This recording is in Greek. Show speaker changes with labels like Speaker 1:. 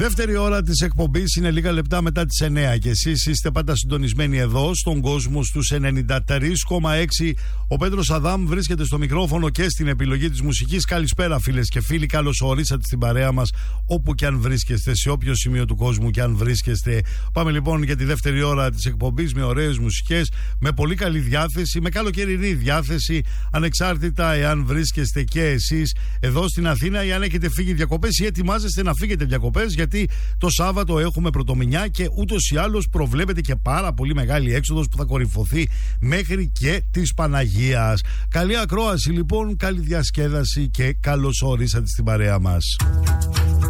Speaker 1: Δεύτερη ώρα της εκπομπής είναι λίγα λεπτά μετά τις 9 και εσείς είστε πάντα συντονισμένοι εδώ στον κόσμο στους 93,6. Ο Πέτρος Αδάμ βρίσκεται στο μικρόφωνο και στην επιλογή της μουσικής. Καλησπέρα φίλες και φίλοι, καλώς ορίσατε στην παρέα μας όπου και αν βρίσκεστε, σε όποιο σημείο του κόσμου και αν βρίσκεστε. Πάμε λοιπόν για τη δεύτερη ώρα της εκπομπής με ωραίες μουσικές, με πολύ καλή διάθεση, με καλοκαιρινή διάθεση, ανεξάρτητα εάν βρίσκεστε και εσείς εδώ στην Αθήνα ή αν έχετε φύγει διακοπές ή ετοιμάζεστε να φύγετε διακοπές, γιατί το Σάββατο έχουμε Πρωτομηνιά και ούτως ή άλλως προβλέπεται και πάρα πολύ μεγάλη έξοδος που θα κορυφωθεί μέχρι και της Παναγίας. Καλή ακρόαση λοιπόν, καλή διασκέδαση και καλώς ορίσατε στην παρέα μας.